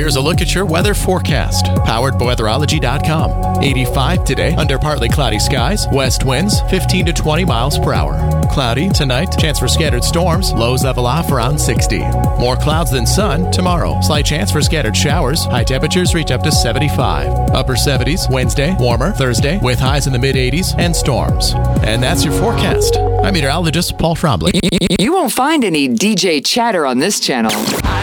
Here's a look at your weather forecast, powered by weatherology.com. 85 today, under partly cloudy skies, west winds 15 to 20 miles per hour. Cloudy tonight, chance for scattered storms, lows level off around 60. More clouds than sun tomorrow, slight chance for scattered showers, high temperatures reach up to 75. Upper 70s Wednesday, warmer Thursday, with highs in the mid 80s and storms. And that's your forecast. I'm meteorologist Paul Frombley. You won't find any DJ chatter on this channel.